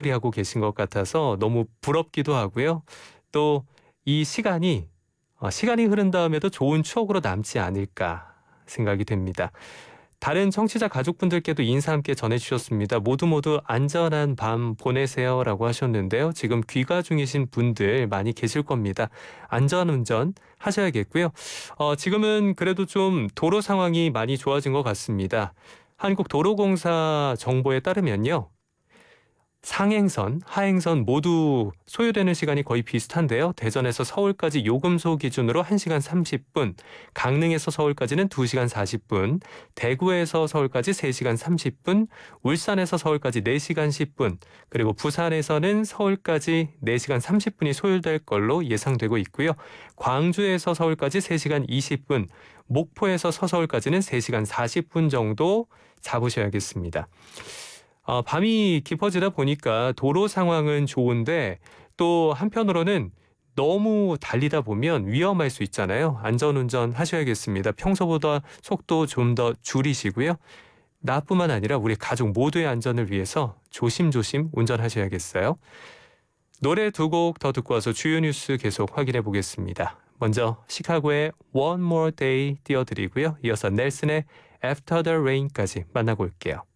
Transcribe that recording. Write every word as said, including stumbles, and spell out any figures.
하고 계신 것 같아서 너무 부럽기도 하고요. 또 이 시간이 어 시간이 흐른 다음에도 좋은 추억으로 남지 않을까 생각이 됩니다. 다른 청취자 가족분들께도 인사 함께 전해주셨습니다. 모두 모두 안전한 밤 보내세요라고 하셨는데요. 지금 귀가 중이신 분들 많이 계실 겁니다. 안전운전 하셔야겠고요. 어, 지금은 그래도 좀 도로 상황이 많이 좋아진 것 같습니다. 한국도로공사 정보에 따르면요. 상행선, 하행선 모두 소요되는 시간이 거의 비슷한데요. 대전에서 서울까지 요금소 기준으로 한 시간 삼십 분, 강릉에서 서울까지는 두 시간 사십 분, 대구에서 서울까지 세 시간 삼십 분, 울산에서 서울까지 네 시간 십 분, 그리고 부산에서는 서울까지 네 시간 삼십 분이 소요될 걸로 예상되고 있고요. 광주에서 서울까지 세 시간 이십 분, 목포에서 서서울까지는 세 시간 사십 분 정도 잡으셔야겠습니다. 어, 밤이 깊어지다 보니까 도로 상황은 좋은데 또 한편으로는 너무 달리다 보면 위험할 수 있잖아요. 안전운전 하셔야겠습니다. 평소보다 속도 좀 더 줄이시고요. 나뿐만 아니라 우리 가족 모두의 안전을 위해서 조심조심 운전하셔야겠어요. 노래 두 곡 더 듣고 와서 주요 뉴스 계속 확인해 보겠습니다. 먼저 시카고의 One More Day 띄워드리고요. 이어서 넬슨의 After the Rain까지 만나고 올게요.